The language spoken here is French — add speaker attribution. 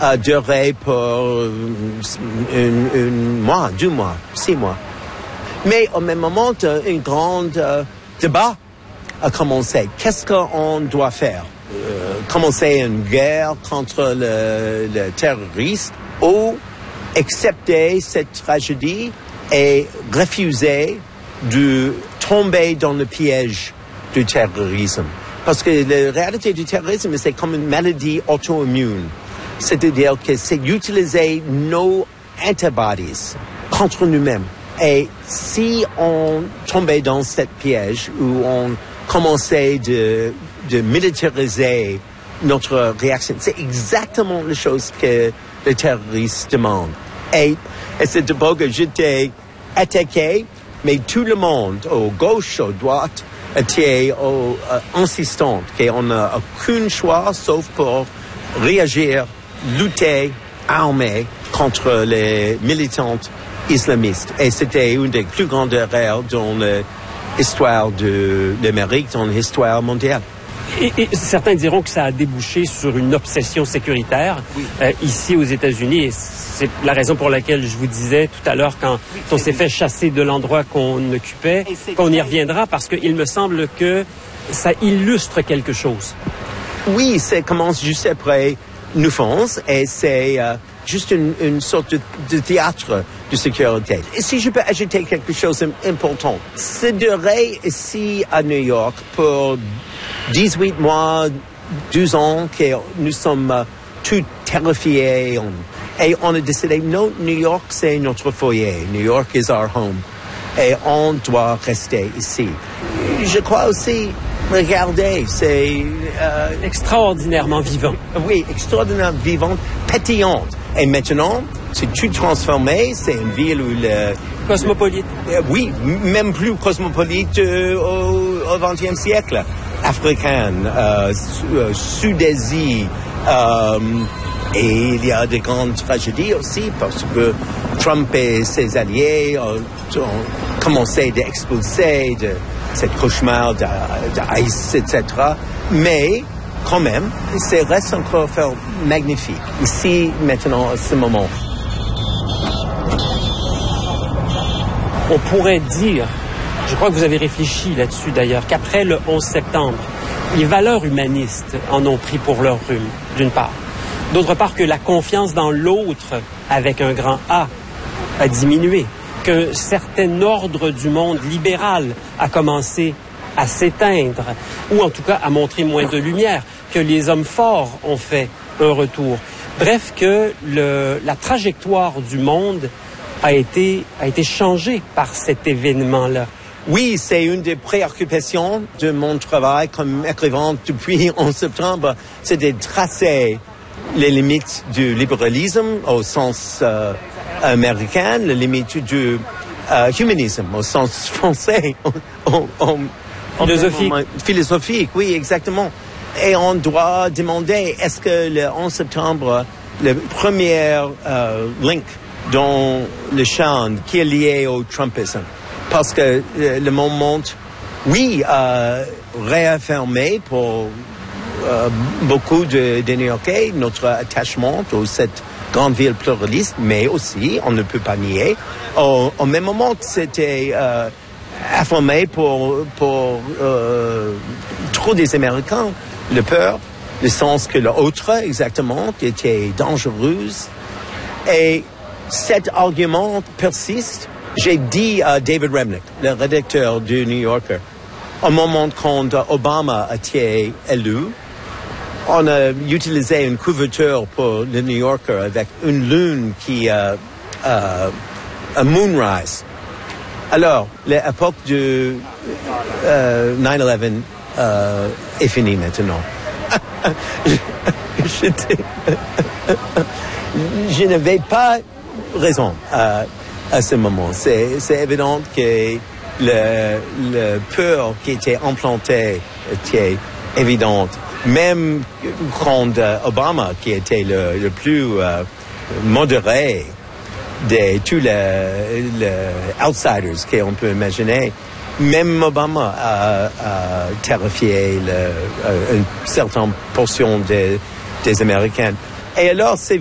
Speaker 1: a duré pour un mois, 2 mois, 6 mois. Mais au même moment, un grand débat a commencé. Qu'est-ce qu'on doit faire? Commencer une guerre contre le terroriste ou accepter cette tragédie et refuser de tomber dans le piège du terrorisme. Parce que la réalité du terrorisme, c'est comme une maladie auto-immune. C'est-à-dire que c'est utiliser nos antibodies contre nous-mêmes. Et si on tombait dans cette piège où on commençait de militariser notre réaction, c'est exactement la chose que les terroristes demandent. Et à cette époque, j'étais attaqué, mais tout le monde, au gauche, à droite, était insistant qu'on n'a aucun choix sauf pour réagir, lutter, armer contre les militantes islamistes. Et c'était une des plus grandes erreurs dans l'histoire de l'Amérique, dans l'histoire mondiale.
Speaker 2: Et certains diront que ça a débouché sur une obsession sécuritaire ici aux États-Unis. Et c'est la raison pour laquelle je vous disais tout à l'heure, quand on s'est fait chasser de l'endroit qu'on occupait, qu'on y reviendra, parce qu'il me semble que ça illustre quelque chose.
Speaker 1: Oui, ça commence juste après New France et c'est juste une sorte de théâtre de sécurité. Et si je peux ajouter quelque chose d'important, c'est duré ici à New York pour 18 mois, 12 ans que nous sommes tous terrifiés et on a décidé, non, New York c'est notre foyer, New York is our home et on doit rester ici. Je crois aussi, regardez, c'est
Speaker 2: extraordinairement vivant.
Speaker 1: Oui, extraordinairement vivante, pétillante. Et maintenant, c'est tout transformé, c'est une ville où le...
Speaker 2: Cosmopolite.
Speaker 1: Oui, même plus cosmopolite au XXe siècle. Africaine, Sud-Asie, et il y a des grandes tragédies aussi parce que Trump et ses alliés ont commencé d'expulser de cette cauchemar d'ICE, etc. Mais quand même, ça reste encore magnifique ici maintenant à ce moment.
Speaker 2: On pourrait dire, je crois que vous avez réfléchi là-dessus d'ailleurs, qu'après le 11 septembre, les valeurs humanistes en ont pris pour leur rhume, d'une part. D'autre part, que la confiance dans l'autre, avec un grand A, a diminué. Qu'un certain ordre du monde libéral a commencé à s'éteindre, ou en tout cas à montrer moins de lumière, que les hommes forts ont fait un retour. Bref, que la trajectoire du monde a été changée par cet événement-là.
Speaker 1: Oui, c'est une des préoccupations de mon travail comme écrivain depuis 11 septembre, c'est de tracer les limites du libéralisme au sens américain, les limites du humanisme au sens français. Philosophique, oui, exactement. Et on doit demander, est-ce que le 11 septembre, le premier link dans le champ qui est lié au Trumpisme? Parce que le moment, oui, réaffirmé pour beaucoup de New-Yorkais notre attachement à cette grande ville pluraliste, mais aussi, on ne peut pas nier, au même moment que c'était affirmé pour trop des Américains, le peur, le sens que l'autre, exactement, était dangereuse. Et cet argument persiste. J'ai dit à David Remnick, le rédacteur du New Yorker, au moment quand Obama a été élu, on a utilisé une couverture pour le New Yorker avec une lune qui un moonrise. Alors, l'époque du 9/11 est finie maintenant. Je n'avais pas raison à ce moment. C'est évident que le peur qui était implanté était évidente. Même quand Obama, qui était le plus modéré de tous les outsiders qu'on peut imaginer, même Obama a terrifié une certaine portion des Américains. Et alors, c'est